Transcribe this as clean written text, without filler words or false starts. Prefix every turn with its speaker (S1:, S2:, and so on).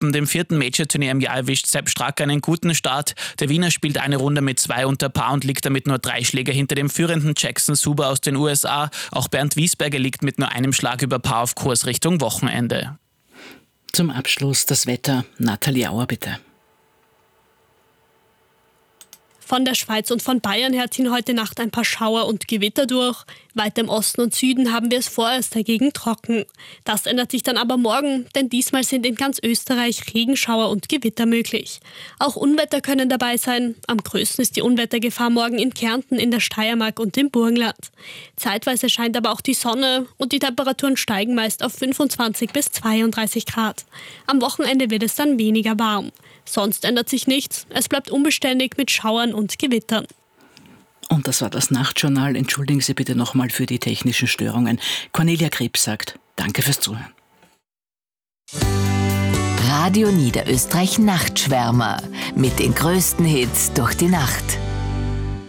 S1: Open, dem 4. Major-Turnier im Jahr, erwischt Sepp Straka einen guten Start. Der Wiener spielt eine Runde mit 2 unter Paar und liegt damit nur 3 Schläge hinter dem führenden Jackson Suber aus den USA. Auch Bernd Wiesberger liegt mit nur einem Schlag über Paar auf Kurs Richtung Wochenende.
S2: Zum Abschluss das Wetter. Nathalie Auer, bitte.
S3: Von der Schweiz und von Bayern her ziehen heute Nacht ein paar Schauer und Gewitter durch. Weiter im Osten und Süden haben wir es vorerst dagegen trocken. Das ändert sich dann aber morgen, denn diesmal sind in ganz Österreich Regenschauer und Gewitter möglich. Auch Unwetter können dabei sein. Am größten ist die Unwettergefahr morgen in Kärnten, in der Steiermark und im Burgenland. Zeitweise scheint aber auch die Sonne und die Temperaturen steigen meist auf 25 bis 32 Grad. Am Wochenende wird es dann weniger warm. Sonst ändert sich nichts. Es bleibt unbeständig mit Schauern und Gewittern.
S2: Und das war das Nachtjournal. Entschuldigen Sie bitte nochmal für die technischen Störungen. Cornelia Krebs sagt, danke fürs Zuhören.
S4: Radio Niederösterreich Nachtschwärmer. Mit den größten Hits durch die Nacht.